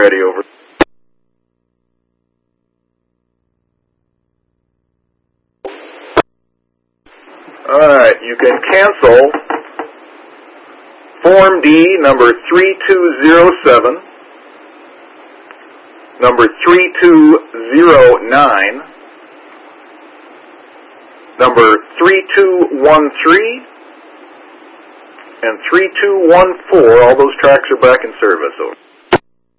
ready, over. Alright, you can cancel Form D, number 3207, number 3209, number 3213, and 3214. All those tracks are back in service.